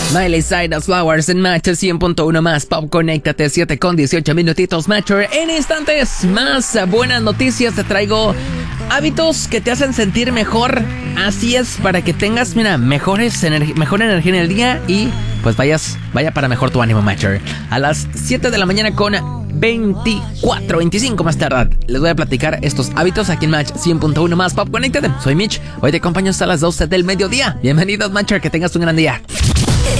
Miley Cyrus, Flowers en Match 100.1 más Pop. Conéctate 7 con 18 minutitos Matcher. En instantes más buenas noticias te traigo hábitos que te hacen sentir mejor. Así es, para que tengas, mira, mejor energía en el día y pues vaya para mejor tu ánimo Matcher. A las 7 de la mañana con 25 más tarde les voy a platicar estos hábitos aquí en Match 100.1 más Pop. Conéctate, soy Mitch. Hoy te acompaño hasta las 12 del mediodía. Bienvenidos Matcher, que tengas un gran día.